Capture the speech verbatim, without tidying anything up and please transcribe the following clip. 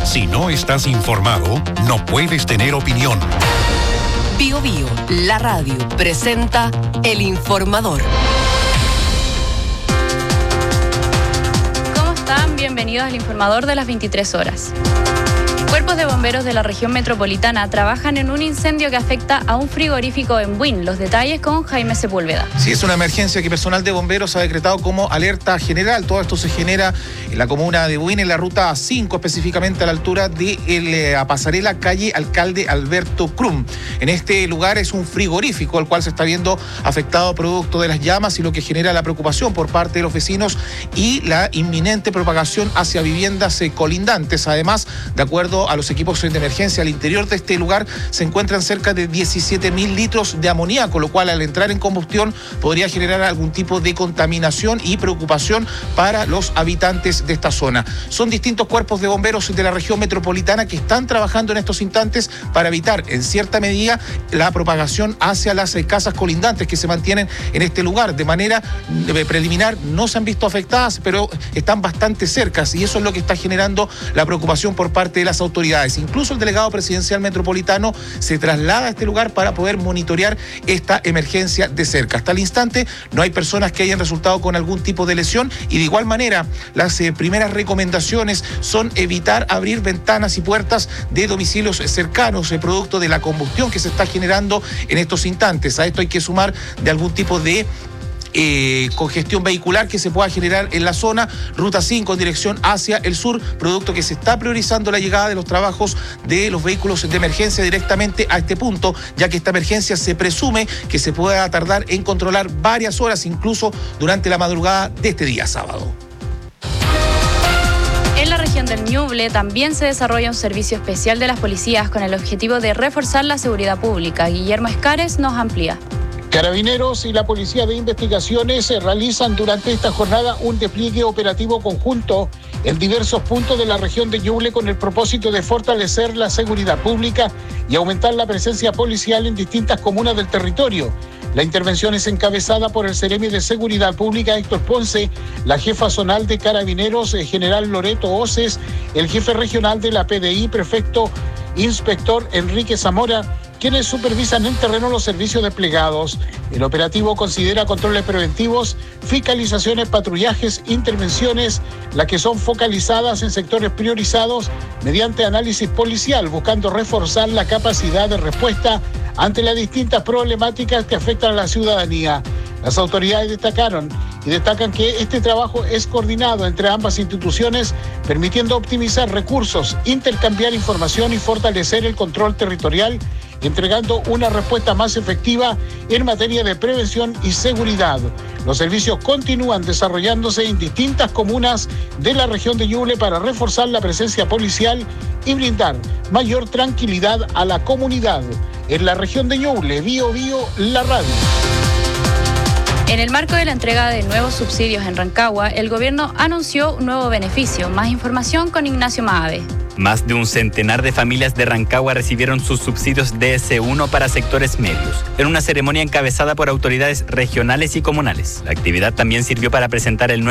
Si no estás informado, no puedes tener opinión. Bio Bio, la radio, presenta El Informador. ¿Cómo están? Bienvenidos al Informador de las veintitrés horas. Cuerpos de bomberos de la región metropolitana trabajan en un incendio que afecta a un frigorífico en Buin. Los detalles con Jaime Sepúlveda. Sí, es una emergencia que personal de bomberos ha decretado como alerta general. Todo esto se genera en la comuna de Buin, en la ruta cinco, específicamente a la altura de la pasarela calle Alcalde Alberto Crum. En este lugar es un frigorífico, el cual se está viendo afectado producto de las llamas y lo que genera la preocupación por parte de los vecinos y la inminente propagación hacia viviendas colindantes. Además, de acuerdo a los equipos de emergencia, al interior de este lugar se encuentran cerca de diecisiete mil litros de amoníaco, lo cual al entrar en combustión podría generar algún tipo de contaminación y preocupación para los habitantes de esta zona. Son distintos cuerpos de bomberos de la región metropolitana que están trabajando en estos instantes para evitar en cierta medida la propagación hacia las casas colindantes que se mantienen en este lugar. De manera preliminar no se han visto afectadas, pero están bastante cercas y eso es lo que está generando la preocupación por parte de las autoridades. Incluso el delegado presidencial metropolitano se traslada a este lugar para poder monitorear esta emergencia de cerca. Hasta el instante no hay personas que hayan resultado con algún tipo de lesión y de igual manera las eh, primeras recomendaciones son evitar abrir ventanas y puertas de domicilios cercanos, eh, producto de la combustión que se está generando en estos instantes. A esto hay que sumar de algún tipo de Eh, congestión vehicular que se pueda generar en la zona, ruta cinco en dirección hacia el sur, producto que se está priorizando la llegada de los trabajos de los vehículos de emergencia directamente a este punto, ya que esta emergencia se presume que se pueda tardar en controlar varias horas, incluso durante la madrugada de este día sábado. En la región del Ñuble también se desarrolla un servicio especial de las policías con el objetivo de reforzar la seguridad pública. Guillermo Escares nos amplía. Carabineros y la Policía de Investigaciones realizan durante esta jornada un despliegue operativo conjunto en diversos puntos de la región de Ñuble con el propósito de fortalecer la seguridad pública y aumentar la presencia policial en distintas comunas del territorio. La intervención es encabezada por el Seremi de Seguridad Pública Héctor Ponce, la jefa zonal de Carabineros General Loreto Oces, el jefe regional de la P D I, prefecto inspector Enrique Zamora, quienes supervisan en terreno los servicios desplegados. El operativo considera controles preventivos, fiscalizaciones, patrullajes, intervenciones, las que son focalizadas en sectores priorizados mediante análisis policial, buscando reforzar la capacidad de respuesta ante las distintas problemáticas que afectan a la ciudadanía. Las autoridades destacaron y destacan que este trabajo es coordinado entre ambas instituciones, permitiendo optimizar recursos, intercambiar información y fortalecer el control territorial, entregando una respuesta más efectiva en materia de prevención y seguridad. Los servicios continúan desarrollándose en distintas comunas de la región de Ñuble para reforzar la presencia policial y brindar mayor tranquilidad a la comunidad. En la región de Ñuble, Bio Bio, la radio. En el marco de la entrega de nuevos subsidios en Rancagua, el gobierno anunció un nuevo beneficio. Más información con Ignacio Maave. Más de un centenar de familias de Rancagua recibieron sus subsidios D S uno para sectores medios, en una ceremonia encabezada por autoridades regionales y comunales. La actividad también sirvió para presentar el nuevo